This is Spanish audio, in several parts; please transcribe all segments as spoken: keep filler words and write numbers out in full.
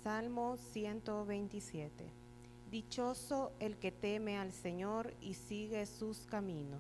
Salmo ciento veintisiete. Dichoso el que teme al Señor y sigue sus caminos.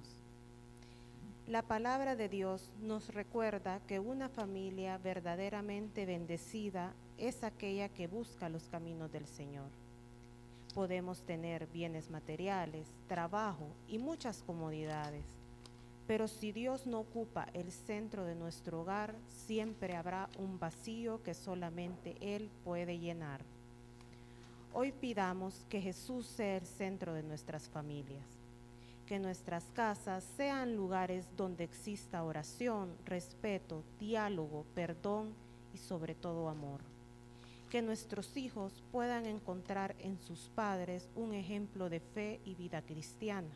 La palabra de Dios nos recuerda que una familia verdaderamente bendecida es aquella que busca los caminos del Señor. Podemos tener bienes materiales, trabajo y muchas comodidades, pero si Dios no ocupa el centro de nuestro hogar, siempre habrá un vacío que solamente Él puede llenar. Hoy pidamos que Jesús sea el centro de nuestras familias, que nuestras casas sean lugares donde exista oración, respeto, diálogo, perdón y sobre todo amor. Que nuestros hijos puedan encontrar en sus padres un ejemplo de fe y vida cristiana.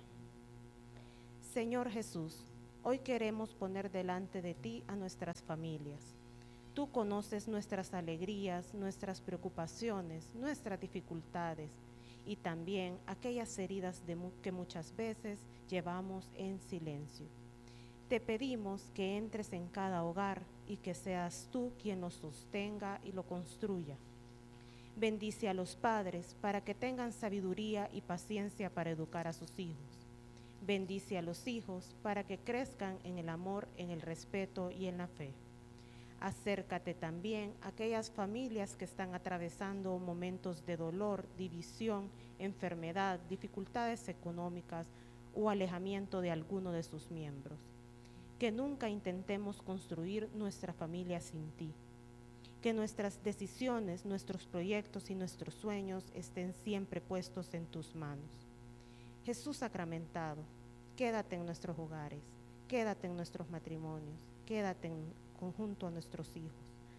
Señor Jesús, hoy queremos poner delante de ti a nuestras familias. Tú conoces nuestras alegrías, nuestras preocupaciones, nuestras dificultades y también aquellas heridas de mu- que muchas veces llevamos en silencio. Te pedimos que entres en cada hogar y que seas tú quien lo sostenga y lo construya. Bendice a los padres para que tengan sabiduría y paciencia para educar a sus hijos. Bendice a los hijos para que crezcan en el amor, en el respeto y en la fe. Acércate también a aquellas familias que están atravesando momentos de dolor, división, enfermedad, dificultades económicas o alejamiento de alguno de sus miembros. Que nunca intentemos construir nuestra familia sin ti. Que nuestras decisiones, nuestros proyectos y nuestros sueños estén siempre puestos en tus manos. Jesús sacramentado, quédate en nuestros hogares, quédate en nuestros matrimonios, quédate en conjunto a nuestros hijos.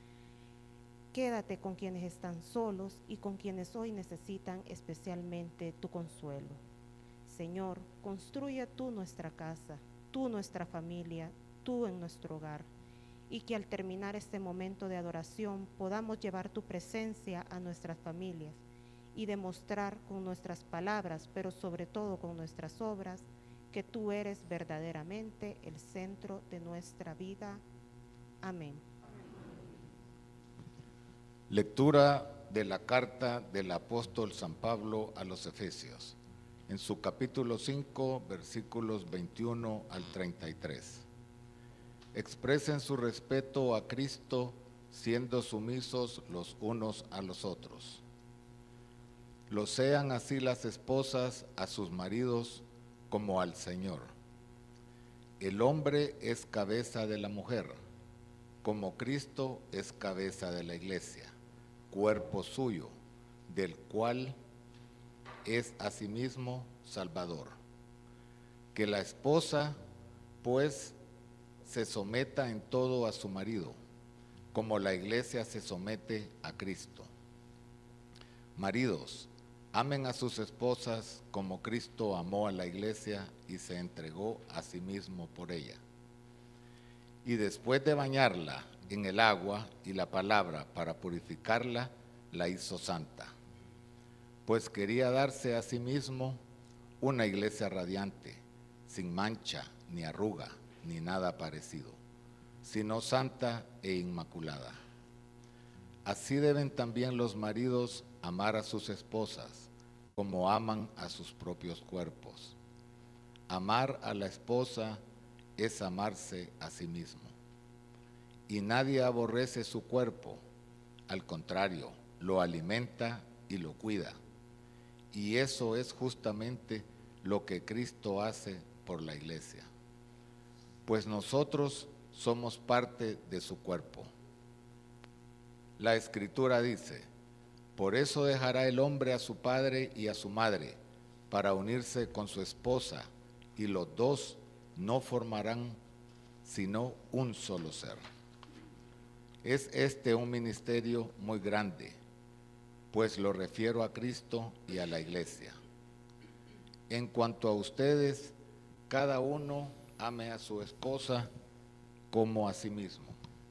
Quédate con quienes están solos y con quienes hoy necesitan especialmente tu consuelo. Señor, construye tú nuestra casa, tú nuestra familia, tú en nuestro hogar, y que al terminar este momento de adoración podamos llevar tu presencia a nuestras familias y demostrar con nuestras palabras, pero sobre todo con nuestras obras, que tú eres verdaderamente el centro de nuestra vida. Amén. Lectura de la carta del apóstol San Pablo a los Efesios, en su capítulo cinco, versículos veintiuno al treinta y tres. Expresen su respeto a Cristo, siendo sumisos los unos a los otros. Lo sean así las esposas a sus maridos como al Señor. El hombre es cabeza de la mujer, como Cristo es cabeza de la iglesia, cuerpo suyo, del cual es asimismo Salvador. Que la esposa, pues, se someta en todo a su marido, como la iglesia se somete a Cristo. Maridos, amen a sus esposas como Cristo amó a la iglesia y se entregó a sí mismo por ella. Y después de bañarla en el agua y la palabra para purificarla, la hizo santa, pues quería darse a sí mismo una iglesia radiante, sin mancha, ni arruga, ni nada parecido, sino santa e inmaculada. Así deben también los maridos amar a sus esposas, como aman a sus propios cuerpos. Amar a la esposa es amarse a sí mismo. Y nadie aborrece su cuerpo, al contrario, lo alimenta y lo cuida. Y eso es justamente lo que Cristo hace por la iglesia, pues nosotros somos parte de su cuerpo. La Escritura dice: por eso dejará el hombre a su padre y a su madre, para unirse con su esposa, y los dos no formarán sino un solo ser. Es este un ministerio muy grande, pues lo refiero a Cristo y a la iglesia. En cuanto a ustedes, cada uno ame a su esposa como a sí mismo.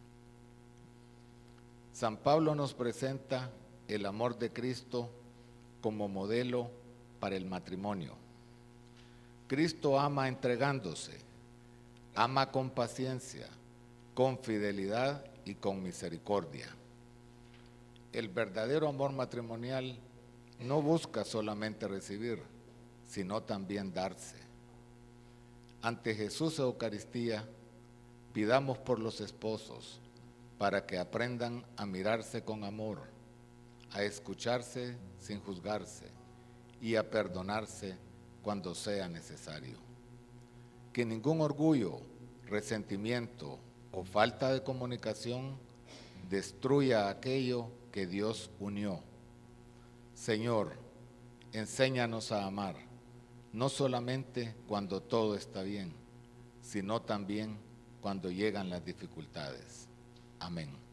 San Pablo nos presenta el amor de Cristo como modelo para el matrimonio. Cristo ama entregándose, ama con paciencia, con fidelidad y con misericordia. El verdadero amor matrimonial no busca solamente recibir, sino también darse. Ante Jesús Eucaristía, pidamos por los esposos para que aprendan a mirarse con amor, a escucharse sin juzgarse y a perdonarse cuando sea necesario. Que ningún orgullo, resentimiento o falta de comunicación destruya aquello que Dios unió. Señor, enséñanos a amar, no solamente cuando todo está bien, sino también cuando llegan las dificultades. Amén.